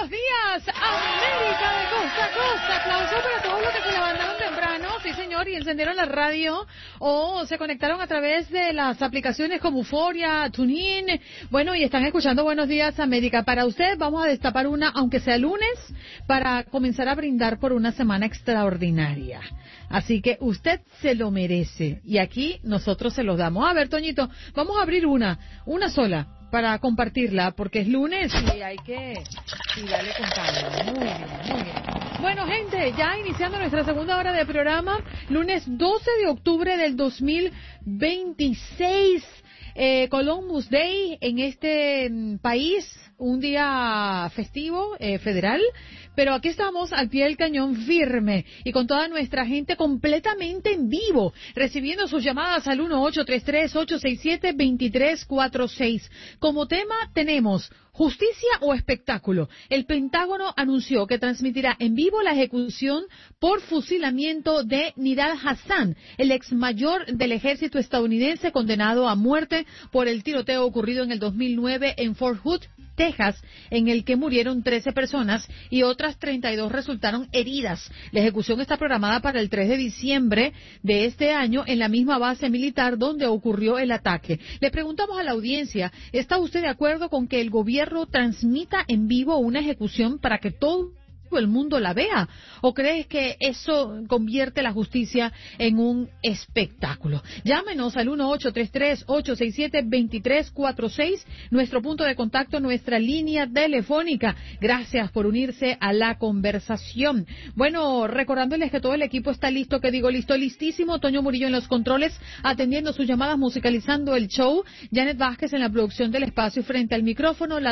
Buenos días, América de costa a costa. Aplauso para todos los que se levantaron temprano, sí señor, y encendieron la radio o se conectaron a través de las aplicaciones como Euforia, TuneIn. Bueno, y están escuchando Buenos Días, América. Para usted vamos a destapar una, aunque sea lunes, para comenzar a brindar por una semana extraordinaria. Así que usted se lo merece y aquí nosotros se los damos. A ver, Toñito, vamos a abrir una sola, para compartirla, porque es lunes y hay que darle con calma. Muy bien, muy bien. Bueno, gente, ya iniciando nuestra segunda hora de programa, lunes 12 de octubre del 2026, Columbus Day en este país, un día festivo, federal. Pero aquí estamos al pie del cañón firme y con toda nuestra gente completamente en vivo, recibiendo sus llamadas al 1-833-867-2346. Como tema tenemos justicia o espectáculo. El Pentágono anunció que transmitirá en vivo la ejecución por fusilamiento de Nidal Hassan, el ex mayor del ejército estadounidense condenado a muerte por el tiroteo ocurrido en el 2009 en Fort Hood, Texas, en el que murieron 13 personas y otras 32 resultaron heridas. La ejecución está programada para el 3 de diciembre de este año en la misma base militar donde ocurrió el ataque. Le preguntamos a la audiencia, ¿está usted de acuerdo con que el gobierno transmita en vivo una ejecución para que todo el mundo la vea? ¿O crees que eso convierte la justicia en un espectáculo? Llámenos al 1-833-867-2346, nuestro punto de contacto, nuestra línea telefónica. Gracias por unirse a la conversación. Bueno, recordándoles que todo el equipo está listo, que digo listo, listísimo. Toño Murillo en los controles, atendiendo sus llamadas, musicalizando el show. Janet Vázquez en la producción del espacio frente al micrófono.